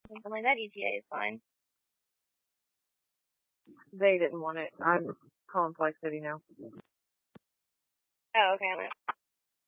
Something like that ETA is fine. They didn't want it. I'm calling Fly City now. Oh, okay.